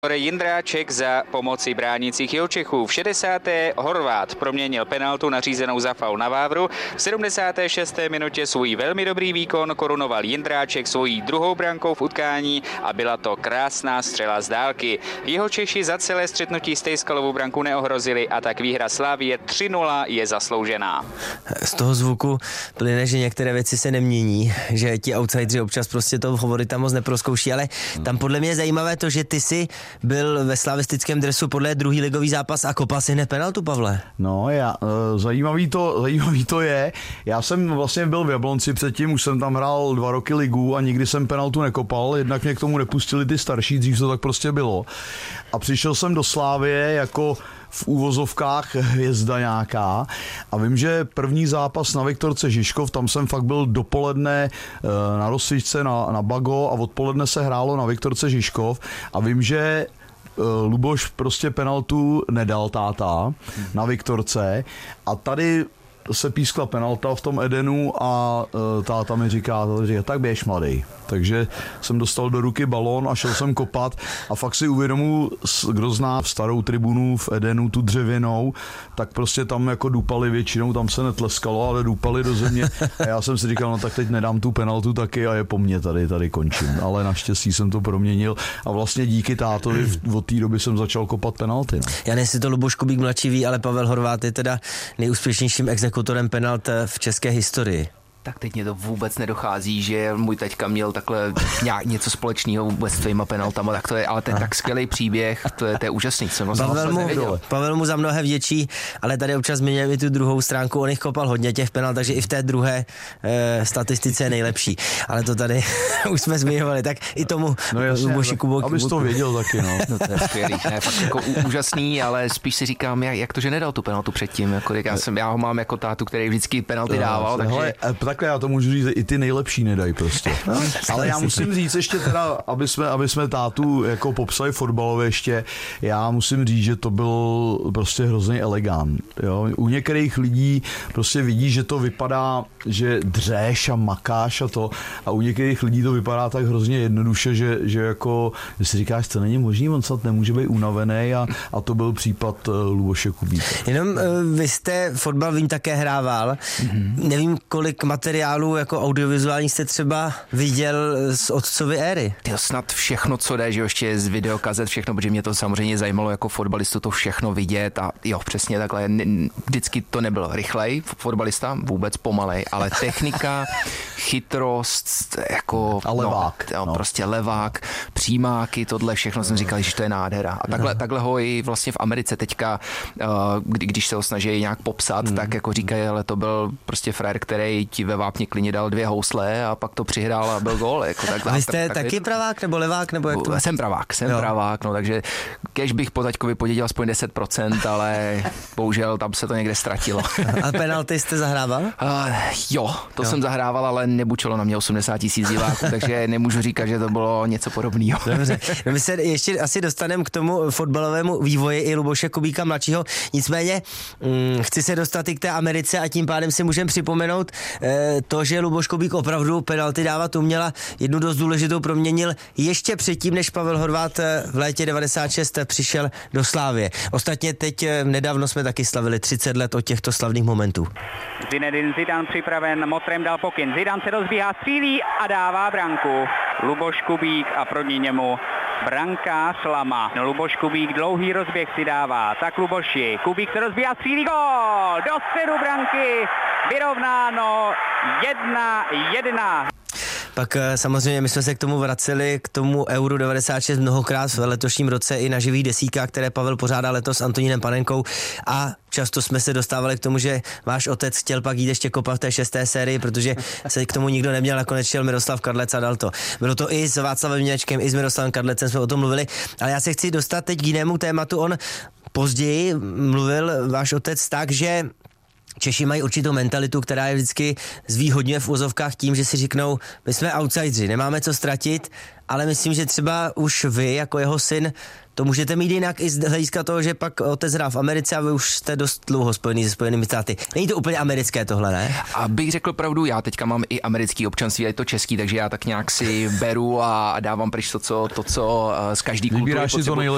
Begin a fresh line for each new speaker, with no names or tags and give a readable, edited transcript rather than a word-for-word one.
Jindráček za pomoci bránících Jihočechů. V 60. Horvát proměnil penaltu nařízenou za faul na Vávru. V 76. minutě svůj velmi dobrý výkon korunoval Jindráček svojí druhou brankou v utkání a byla to krásná střela z dálky. Jihočeši za celé střetnutí Stejskalovou branku neohrozili a tak výhra Slavie 3-0 je zasloužená.
Z toho zvuku plyne, že některé věci se nemění, že ti outsideri občas prostě toho favorita moc neproskouší, ale tam podle mě je zajímavé to, že ty si byl ve slavistickém dresu podle druhý ligový zápas a kopal si hned penaltu, Pavle.
No, zajímavý to je. Já jsem vlastně byl v Jablonci předtím, už jsem tam hrál 2 roky ligu a nikdy jsem penaltu nekopal, jednak mě k tomu nepustili ty starší, dřív to tak prostě bylo. A přišel jsem do Slávie jako v úvozovkách hvězda nějaká a vím, že první zápas na Viktorce Žižkov, tam jsem fakt byl dopoledne na rozcvičce na Bago a odpoledne se hrálo na Viktorce Žižkov a vím, že Luboš prostě penaltu nedal táta na Viktorce a tady se pískla penalta v tom Edenu a táta mi říká, tak běž mladý. Takže jsem dostal do ruky balón a šel jsem kopat a fakt si uvědomuji, kdo zná starou tribunu v Edenu, tu dřevěnou, tak prostě tam jako dupali většinou, tam se netleskalo, ale dupali do země a já jsem si říkal, no tak teď nedám tu penaltu taky a je po mně, tady končím. Ale naštěstí jsem to proměnil a vlastně díky tátovi od té doby jsem začal kopat penalty. No.
Já nevím, jestli to Luboš Kubík mladší ví, ale Pavel Horvát je teda nejúspěšnějším exekutorem penalt v české historii.
Tak teď mě to vůbec nedochází, že můj taťka měl takhle něco společného vůbec s tvýma penaltama, tak to je, ale to je tak skvělý příběh, to je úžasný.
Pavel mu za mnohé vděčí, ale tady občas zmiňujeme i tu druhou stránku, on jich kopal hodně těch penalt, takže i v té druhé statistice je nejlepší. Ale to tady už jsme zmiňovali, tak i tomu Luboši Kuboku.
Abys to věděl taky, no.
No to je skvělý, ne, fakt jako úžasný, ale spíš si říkám, jak to, že nedal tu penaltu předtím, jako já ho mám jako tátu, který vždycky penalty dával, takže...
Takhle já to můžu říct, i ty nejlepší nedají prostě. Ale já musím říct ještě teda, aby jsme tátu jako popsali fotbalově ještě, já musím říct, že to byl prostě hrozně elegant. Jo? U některých lidí prostě vidí, že to vypadá, že dřeš a makáš a to, a u některých lidí to vypadá tak hrozně jednoduše, že jako, že si říkáš, to není možný, on snad nemůže být unavený a to byl případ Luboše Kubíka.
Jenom vy jste fotbal, vím, také hrával. Nevím, kolik materiálů jako audiovizuální jste třeba viděl z otcovy éry.
Tyjo, snad všechno, co jde, že ještě z videokazet, všechno, protože mě to samozřejmě zajímalo jako fotbalistu to všechno vidět a jo, přesně takhle. Vždycky to nebyl rychlej fotbalista, vůbec pomalej, ale technika, chytrost, jako
a levák.
Prostě levák, přímáky, tohle všechno jsem říkal, že to je nádhera. A takhle ho i vlastně v Americe teďka, když se ho snaží nějak popsat, tak jako říkají, ale to byl prostě frajer, který ti ve vápně klidně dal 2 housle a pak to přihrál a byl gól. Jako
a vy jste taky pravák nebo levák? Nebo jak to?
Jsem pravák, no, takže kež bych po taťkovi podědil aspoň 10%, ale bohužel tam se to někde ztratilo.
A penalty jste zahrával?
Jo, jsem zahrával, ale nebučilo na mě 80 000 diváků, takže nemůžu říkat, že to bylo něco podobného.
Dobře, my se ještě asi dostaneme k tomu fotbalovému vývoji i Luboše Kubíka mladšího, nicméně chci se dostat i k té Americe a tím pádem si můžeme připomenout to, že Luboš Kubík opravdu penalty dávat uměla, jednu dost důležitou proměnil ještě předtím, než Pavel Horvát v létě 96 přišel do Slávie. Ostatně teď nedávno jsme taky slavili 30 let od těchto slavných momentů.
Zinedine Zidane připraven, Motrem dal pokyn, Zidane se rozbíhá, střílí a dává branku. Luboš Kubík a proti němu brankář Lama. Luboš Kubík dlouhý rozběh si dává, tak Luboši. Kubík se rozbíhá, střílí, gól! Do středu branky, vyrovnáno 1-1.
Pak samozřejmě my jsme se k tomu vraceli, k tomu Euro 96 mnohokrát v letošním roce i na živých desítkách, které Pavel pořádá letos s Antonínem Panenkou a často jsme se dostávali k tomu, že váš otec chtěl pak jít ještě kopat v té 6. sérii, protože se k tomu nikdo neměl, nakonec šel Miroslav Kadlec a dal to. Bylo to i s Václavem Němečkem, i s Miroslavem Kadlecem jsme o tom mluvili, ale já se chci dostat teď k jinému tématu. On později mluvil váš otec tak, že Češi mají určitou mentalitu, která je vždycky zvýhodňuje v úzovkách tím, že si řeknou, my jsme outsideri, nemáme co ztratit, ale myslím, že třeba už vy, jako jeho syn, to můžete mít jinak i z hlediska toho, že pak otec hrál v Americe a vy už jste dost dlouho spojený se Spojenými státy. Není to úplně americké tohle, ne?
A bych řekl pravdu, já teďka mám i americký občanství, a je to český, takže já tak nějak si beru a dávám pryč to, co z každý kultury potřebuji.